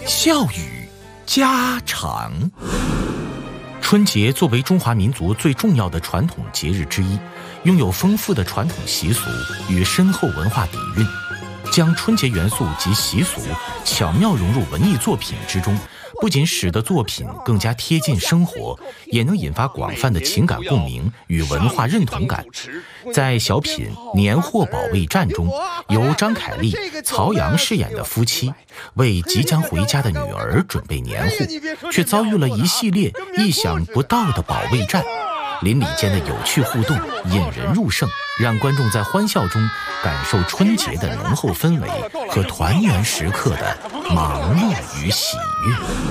笑语家常。春节作为中华民族最重要的传统节日之一，拥有丰富的传统习俗与深厚文化底蕴，将春节元素及习俗巧妙融入文艺作品之中，不仅使得作品更加贴近生活，也能引发广泛的情感共鸣与文化认同感。在小品《年货保卫战》中，由张凯丽、曹阳饰演的夫妻为即将回家的女儿准备年货，却遭遇了一系列意想不到的保卫战。邻里间的有趣互动引人入胜，让观众在欢笑中感受春节的浓厚氛围和团圆时刻的忙碌与喜悦。